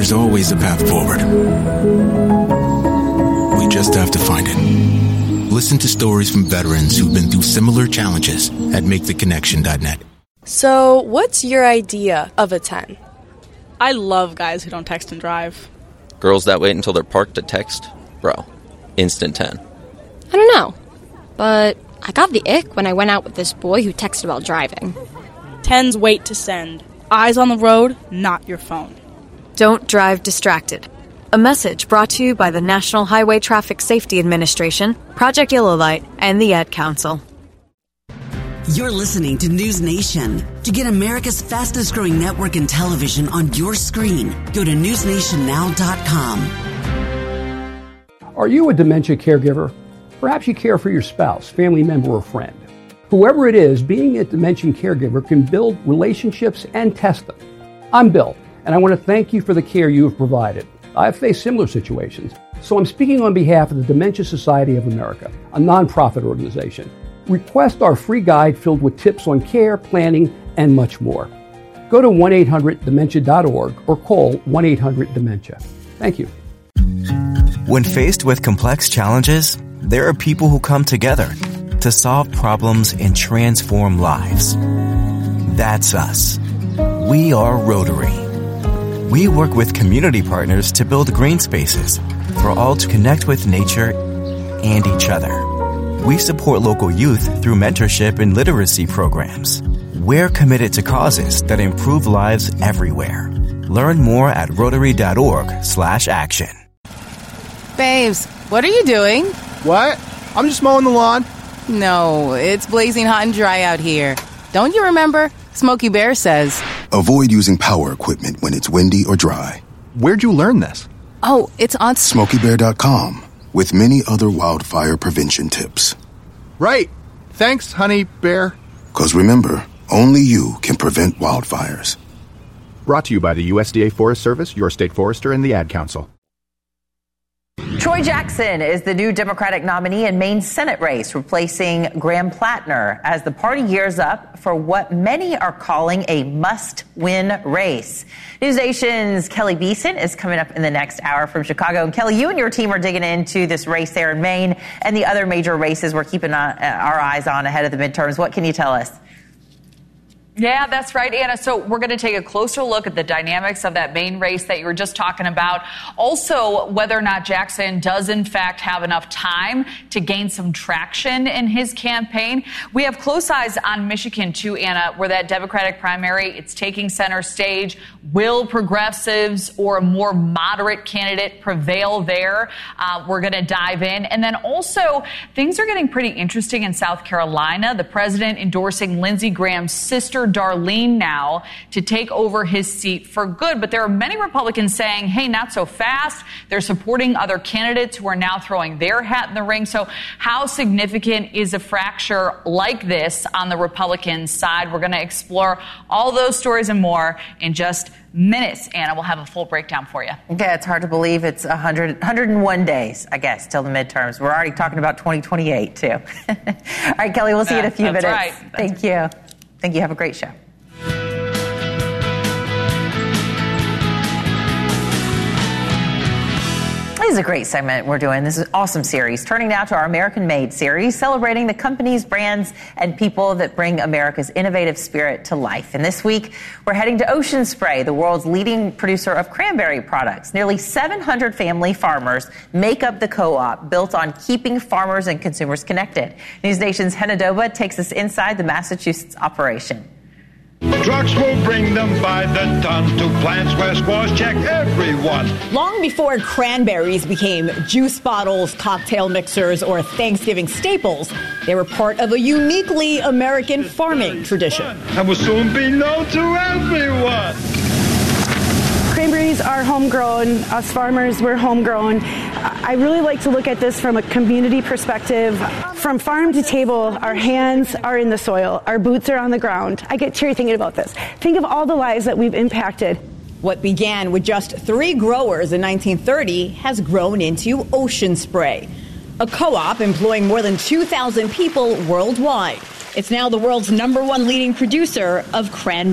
There's always a path forward. We just have to find it. Listen to stories from veterans who've been through similar challenges at MakeTheConnection.net. So, what's your idea of a 10? I love guys who don't text and drive. Girls that wait until they're parked to text? Bro, instant 10. I don't know, but I got the ick when I went out with this boy who texted while driving. 10s wait to send. Eyes on the road, not your phone. Don't drive distracted. A message brought to you by the National Highway Traffic Safety Administration, Project Yellow Light, and the Ad Council. You're listening to News Nation. To get America's fastest growing network in television on your screen, go to newsnationnow.com. Are you a dementia caregiver? Perhaps you care for your spouse, family member, or friend. Whoever it is, being a dementia caregiver can build relationships and test them. I'm Bill, and I want to thank you for the care you have provided. I've faced similar situations, so I'm speaking on behalf of the Dementia Society of America, a nonprofit organization. Request our free guide filled with tips on care, planning, and much more. Go to 1-800-DEMENTIA.org or call 1-800-DEMENTIA. Thank you. When faced with complex challenges, there are people who come together to solve problems and transform lives. That's us. We are Rotary. We work with community partners to build green spaces for all to connect with nature and each other. We support local youth through mentorship and literacy programs. We're committed to causes that improve lives everywhere. Learn more at Rotary.org/action. Babes, what are you doing? What? I'm just mowing the lawn. No, it's blazing hot and dry out here. Don't you remember? Smokey Bear says, avoid using power equipment when it's windy or dry. Where'd you learn this? Oh, it's on SmokeyBear.com with many other wildfire prevention tips. Right. Thanks, honey bear. 'Cause remember, only you can prevent wildfires. Brought to you by the USDA Forest Service, your state forester, and the Ad Council. Troy Jackson is the new Democratic nominee in Maine's Senate race, replacing Graham Plattner as the party gears up for what many are calling a must-win race. News Nation's Kelly Beeson is coming up in the next hour from Chicago. And Kelly, you and your team are digging into this race there in Maine and the other major races we're keeping our eyes on ahead of the midterms. What can you tell us? Yeah, that's right, Anna. So we're going to take a closer look at the dynamics of that Maine race that you were just talking about. Also, whether or not Jackson does, in fact, have enough time to gain some traction in his campaign. We have close eyes on Michigan, too, Anna, where that Democratic primary, it's taking center stage. Will progressives or a more moderate candidate prevail there? We're going to dive in. And then also, things are getting pretty interesting in South Carolina. The president endorsing Lindsey Graham's sister, Darlene, now to take over his seat for good. But there are many Republicans saying, hey, not so fast. They're supporting other candidates who are now throwing their hat in the ring. So how significant is a fracture like this on the Republican side? We're going to explore all those stories and more in just minutes. Anna, we'll have a full breakdown for you. Yeah, it's hard to believe it's 101 days, I guess, till the midterms. We're already talking about 2028, too. All right, Kelly, we'll see you in a few minutes. Right. Thank you. Thank you. Have a great show. This is a great segment we're doing. This is an awesome series. Turning now to our American Made series, celebrating the companies, brands, and people that bring America's innovative spirit to life. And this week, we're heading to Ocean Spray, the world's leading producer of cranberry products. Nearly 700 family farmers make up the co-op built on keeping farmers and consumers connected. News Nation's Henna Doba takes us inside the Massachusetts operation. Trucks will bring them by the ton to plants where squaws check everyone. Long before cranberries became juice bottles, cocktail mixers, or Thanksgiving staples, they were part of a uniquely American farming tradition. And will soon be known to everyone. Cranberries are homegrown. Us farmers, we're homegrown. I really like to look at this from a community perspective. From farm to table, our hands are in the soil. Our boots are on the ground. I get teary thinking about this. Think of all the lives that we've impacted. What began with just 3 growers in 1930 has grown into Ocean Spray, a co-op employing more than 2,000 people worldwide. It's now the world's #1 leading producer of cranberry.